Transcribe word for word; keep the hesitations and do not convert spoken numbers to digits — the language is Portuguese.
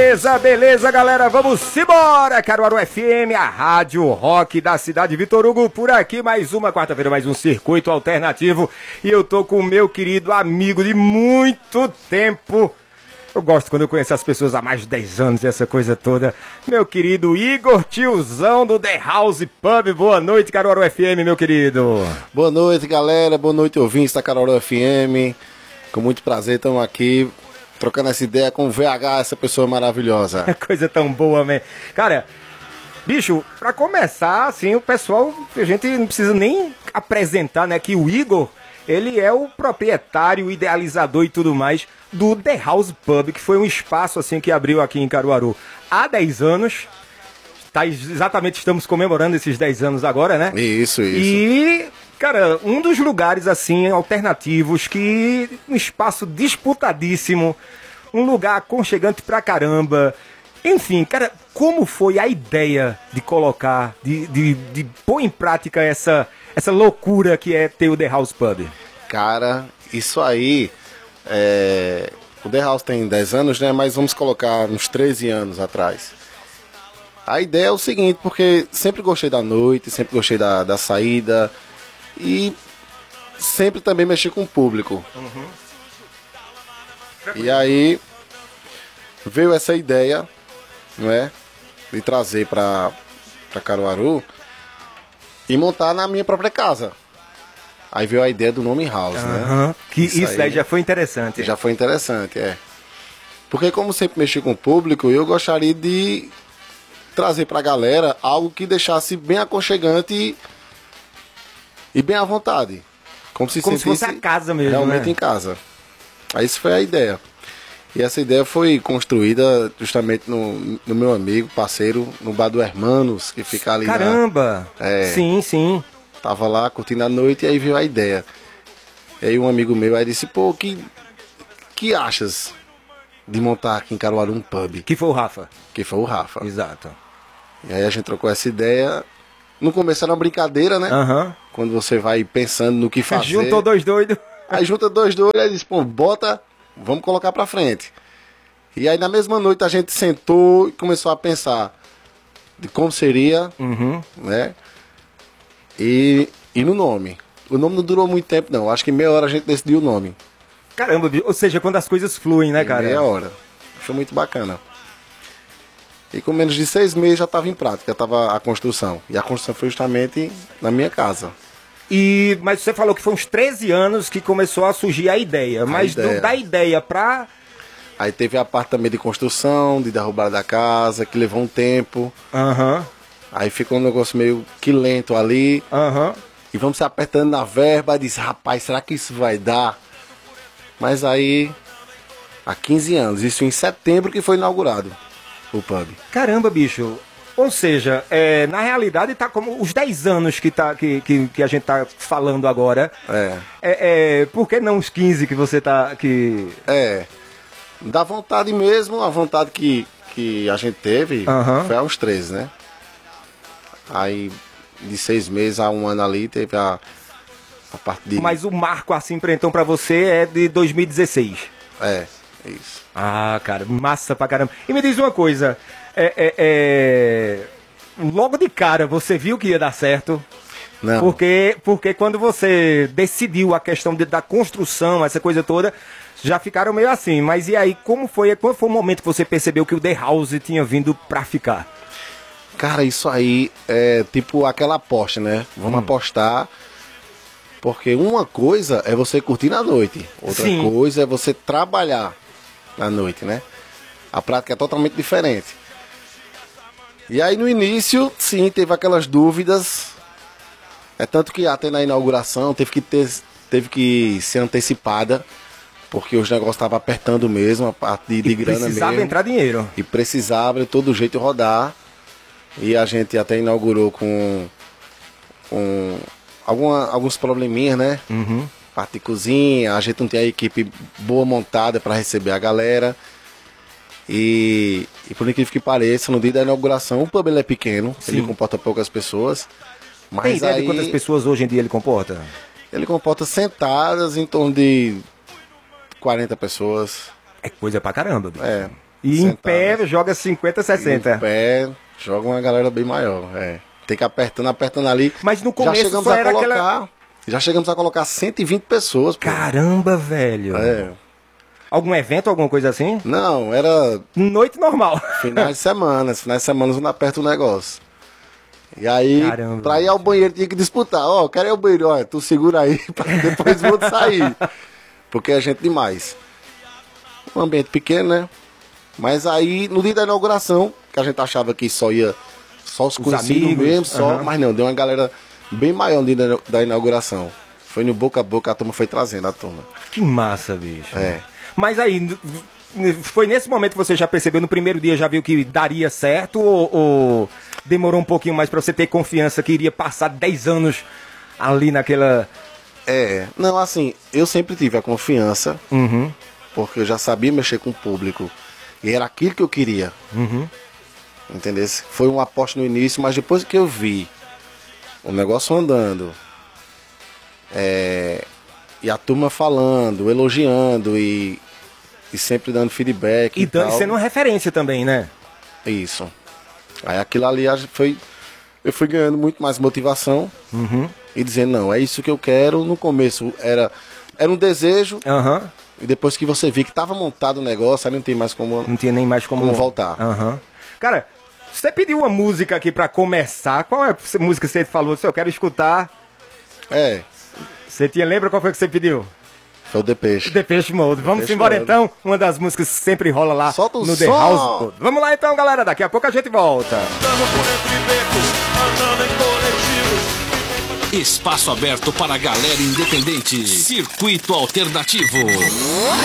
Beleza, beleza, galera, vamos embora, Caruaru F M, a rádio rock da cidade. Vitor Hugo por aqui, mais uma quarta-feira, mais um circuito alternativo. E eu tô com o meu querido amigo de muito tempo. Eu gosto quando eu conheço as pessoas há mais de dez anos e essa coisa toda. Meu querido Igor, tiozão do The House Pub. Boa noite, Caruaru F M, meu querido. Boa noite, galera. Boa noite, ouvintes da Caruaru F M. Com muito prazer, estamos aqui trocando essa ideia com o V H, essa pessoa maravilhosa. É coisa tão boa, man. Cara, bicho, pra começar, assim, o pessoal, a gente não precisa nem apresentar, né, que o Igor, ele é o proprietário, idealizador e tudo mais do The House Pub, que foi um espaço, assim, que abriu aqui em Caruaru há dez anos. Tá, exatamente, estamos comemorando esses dez anos agora, né? Isso, isso. E, cara, um dos lugares, assim, alternativos, que um espaço disputadíssimo, um lugar aconchegante pra caramba. Enfim, cara, como foi a ideia de colocar, de, de, de pôr em prática essa, essa loucura que é ter o The House Pub? Cara, isso aí, é... o The House tem dez anos, né? Mas vamos colocar uns treze anos atrás. A ideia é o seguinte, porque sempre gostei da noite, sempre gostei da, da saída e sempre também mexi com o público. Uhum. E aí veio essa ideia, não é, de trazer para para Caruaru e montar na minha própria casa. Aí veio a ideia do nome House, uhum. né? Que isso, isso aí já foi interessante. Já foi interessante, é. Porque como sempre mexi com o público, eu gostaria de trazer pra galera algo que deixasse bem aconchegante e, e bem à vontade. Como se, como se fosse a casa mesmo, realmente, né? Em casa. Aí isso foi a ideia. E essa ideia foi construída justamente no, no meu amigo, parceiro, no Bar do Hermanos, que fica ali. Caramba! Na, é, sim, sim. Tava lá curtindo a noite e aí veio a ideia. E aí um amigo meu aí disse, pô, que, que achas de montar aqui em Caruaru um pub? Que foi o Rafa. Que foi o Rafa. Exato. E aí a gente trocou essa ideia. No começo era uma brincadeira, né? Uhum. Quando você vai pensando no que fazer. Juntou dois doidos. Aí junta dois doidos e diz, pô, bota, vamos colocar pra frente. E aí na mesma noite a gente sentou e começou a pensar de como seria, uhum. né? E, e no nome. O nome não durou muito tempo, não. Acho que meia hora a gente decidiu o nome. Caramba, ou seja, quando as coisas fluem, né, cara? Meia hora. Foi muito bacana. E com menos de seis meses já estava em prática, já estava a construção. E a construção foi justamente na minha casa. E, mas você falou que foi uns treze anos que começou a surgir a ideia. A mas ideia. Do, da ideia pra... Aí teve a parte também de construção, de derrubar da casa, que levou um tempo. Aham. Uhum. Aí ficou um negócio meio que lento ali. Aham. Uhum. E vamos se apertando na verba, diz, rapaz, será que isso vai dar? Mas aí, há quinze anos, isso em setembro que foi inaugurado. O pub. Caramba, bicho. Ou seja, é, na realidade tá como os dez anos que, tá, que, que, que a gente tá falando agora. É. É, é. Por que não os quinze que você tá... Que... É. Da vontade mesmo, a vontade que, que a gente teve uhum. foi aos treze, né? Aí, de seis meses a um ano ali, teve a, a parte de... Mas o marco, assim, então, pra você é de dois mil e dezesseis. É, isso. Ah, cara, massa pra caramba. E me diz uma coisa, é, é, é... logo de cara você viu que ia dar certo? Não. Porque, porque quando você decidiu a questão de, da construção, essa coisa toda, já ficaram meio assim. Mas e aí, como foi, qual foi o momento que você percebeu que o The House tinha vindo pra ficar? Cara, isso aí é tipo aquela aposta, né? Vamos hum. apostar... Porque uma coisa é você curtir na noite, outra Sim. coisa é você trabalhar na noite, né? A prática é totalmente diferente. E aí no início, sim, teve aquelas dúvidas. É tanto que até na inauguração teve que, ter, teve que ser antecipada, porque os negócios estavam apertando mesmo, a parte de, de grana mesmo. E precisava entrar dinheiro. E precisava de todo jeito rodar. E a gente até inaugurou com... com Alguma, alguns probleminhas, né? Uhum. Parte de cozinha, a gente não tem a equipe boa montada para receber a galera. E, e por incrível que pareça, no dia da inauguração, o pub ele é pequeno, Sim. ele comporta poucas pessoas. Mas tem ideia aí, de quantas pessoas hoje em dia ele comporta? Ele comporta sentadas em torno de quarenta pessoas. É coisa pra caramba, bicho. É. E sentado. em pé joga cinquenta, sessenta. Em pé joga uma galera bem maior, é. Tem que apertando, apertando ali. Mas no começo já chegamos só a era colocar, aquela... Já chegamos a colocar cento e vinte pessoas, pô. Caramba, velho. É. Algum evento, alguma coisa assim? Não, era... Noite normal. Finais de semana, finais de semana onde aperta o negócio. E aí, Caramba, pra ir ao banheiro tinha que disputar. Ó, oh, quero ir ao banheiro, ó, tu segura aí pra depois o outro sair. Porque é gente demais. Um ambiente pequeno, né? Mas aí, no dia da inauguração, que a gente achava que só ia só os, os conhecidos amigos, mesmo, só, uhum. Mas não, deu uma galera bem maior no dia da, da inauguração. Foi no boca a boca, a turma foi trazendo a turma. Que massa, bicho. É. Mas aí, foi nesse momento que você já percebeu, no primeiro dia já viu que daria certo ou, ou demorou um pouquinho mais pra você ter confiança que iria passar dez anos ali naquela... É, não, assim, eu sempre tive a confiança, uhum. Porque eu já sabia mexer com o público. E era aquilo que eu queria. Uhum. Entendeu? Foi uma aposta no início, mas depois que eu vi o negócio andando, é, e a turma falando, elogiando e, e sempre dando feedback. E, e tal, sendo uma referência também, né? Isso. Aí aquilo ali foi. Eu fui ganhando muito mais motivação, uhum. E dizendo, não, é isso que eu quero. No começo era, era um desejo. Uhum. E depois que você viu que estava montado o negócio, aí não tem mais como. Não tinha nem mais como, como voltar. Uhum. Cara, você pediu uma música aqui pra começar. Qual é a música que você falou? Eu quero escutar. É. Você tinha, lembra qual foi que você pediu? Foi o Depeche. Depeche Mode. Vamos Depeche embora Mode. Então. Uma das músicas que sempre rola lá Solta o no som. The House. Vamos lá então, galera. Daqui a pouco a gente volta. Espaço aberto para a galera independente. Circuito Alternativo.